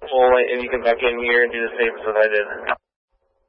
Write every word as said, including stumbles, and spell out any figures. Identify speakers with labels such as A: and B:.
A: full, and you can back in here and do the same as what I did.